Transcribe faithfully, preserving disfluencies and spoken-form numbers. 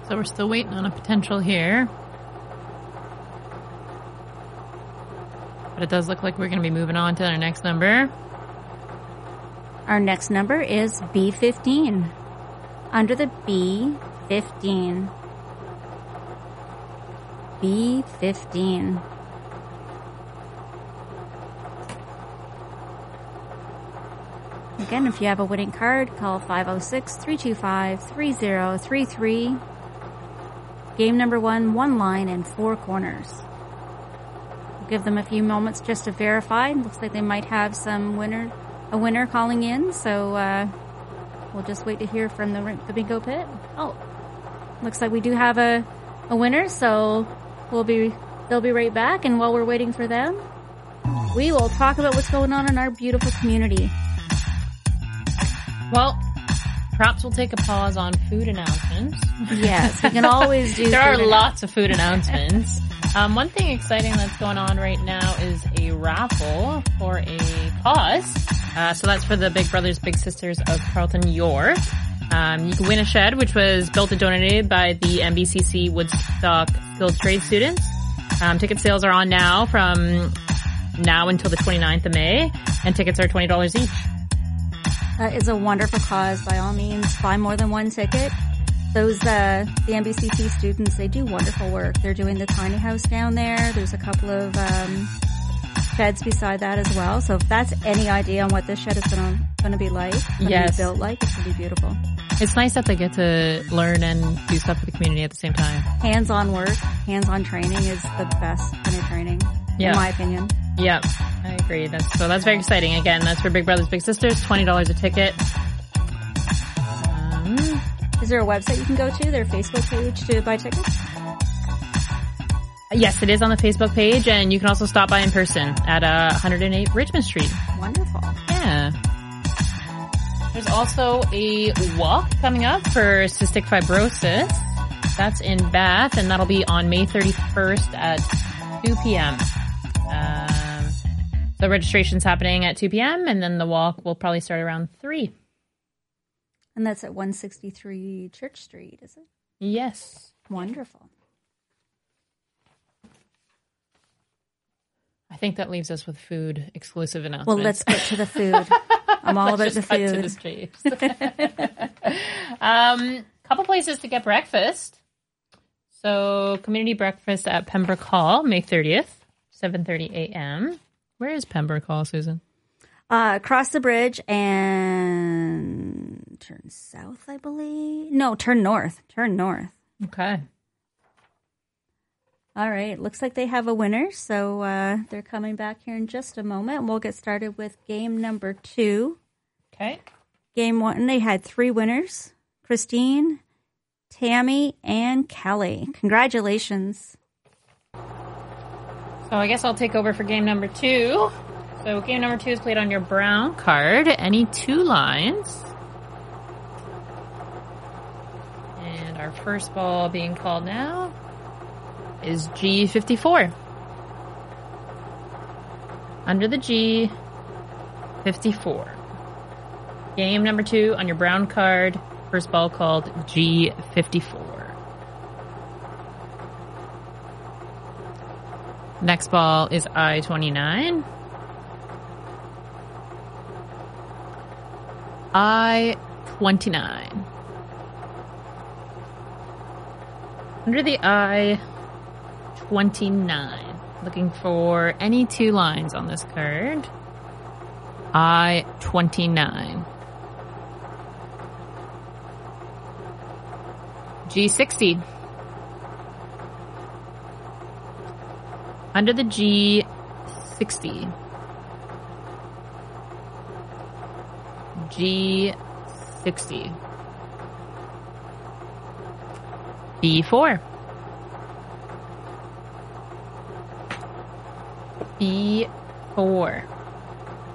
So we're still waiting on a potential here. But it does look like we're going to be moving on to our next number. Our next number is B fifteen. Under the B fifteen. B fifteen. Again, if you have a winning card, call five oh six, three two five, three oh three three. Game number one, one line and four corners. We'll give them a few moments just to verify. Looks like they might have some winner, a winner calling in, so uh, we'll just wait to hear from the, the bingo pit. Oh, looks like we do have a, a winner, so we'll be they'll be right back. And while we're waiting for them, we will talk about what's going on in our beautiful community. Well, perhaps we'll take a pause on food announcements. Yes, we can always do There are food lots of food announcements. Um, one thing exciting that's going on right now is a raffle for a pause. Uh, so that's for the Big Brothers Big Sisters of Carlton York. Um, you can win a shed, which was built and donated by the M B C C Woodstock Skilled Trade students. Um, ticket sales are on now from now until the twenty-ninth of May, and tickets are twenty dollars each. That is a wonderful cause. By all means, buy more than one ticket. Those, uh, the M B C C students, they do wonderful work. They're doing the tiny house down there. There's a couple of, um, sheds beside that as well. So if that's any idea on what this shed is going to be like, going to yes. be built like, it's going to be beautiful. It's nice that they get to learn and do stuff for the community at the same time. Hands-on work, hands-on training is the best kind of training, yeah. in my opinion. Yeah, I agree. That's, so that's very exciting. Again, that's for Big Brothers Big Sisters, twenty dollars a ticket. Um, is there a website you can go to, their Facebook page, to buy tickets? Yes, it is on the Facebook page, and you can also stop by in person at uh, one hundred eight Richmond Street. Wonderful. Yeah. There's also a walk coming up for cystic fibrosis. That's in Bath, and that'll be on May thirty-first at two p.m. Um, the registration's happening at two p.m., and then the walk will probably start around three. And that's at one sixty-three Church Street, is it? Yes. Wonderful. I think that leaves us with food exclusive announcements. Well, let's get to the food. I'm all about the cut food. To the chase. um, couple places to get breakfast. So, community breakfast at Pembroke Hall, May thirtieth, seven thirty a.m. Where is Pembroke Hall, Susan? Uh, across the bridge and turn south, I believe. No, turn north. Turn north. Okay. All right. Looks like they have a winner, so uh, they're coming back here in just a moment. We'll get started with game number two. Okay. Game one, they had three winners, Christine, Tammy, and Kelly. Congratulations. So I guess I'll take over for game number two. So game number two is played on your brown card. Any two lines. And our first ball being called now is G fifty-four. Under the G, fifty-four. Game number two on your brown card. First ball called G fifty-four. Next ball is I twenty-nine. I twenty-nine. Under the I twenty-nine. Looking for any two lines on this card. I twenty-nine. G sixty. Under the G sixty. G sixty. B four. B four.